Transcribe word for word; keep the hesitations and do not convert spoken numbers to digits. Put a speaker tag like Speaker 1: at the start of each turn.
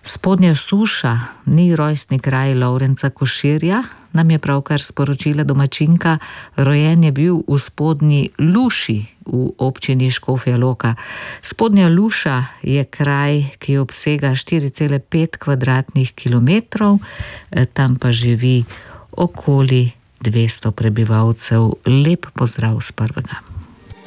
Speaker 1: Spodnja Suša ni rojstni kraj Lovrenca Koširja, nam je pravkar sporočila domačinka. Rojen je bil v Spodnji Luši v občini Škofja Loka. Spodnja Luša je kraj, ki obsega štiri cele pet kvadratnih kilometrov, tam pa živi okoli dvesto prebivalcev. Lep pozdrav s prvega.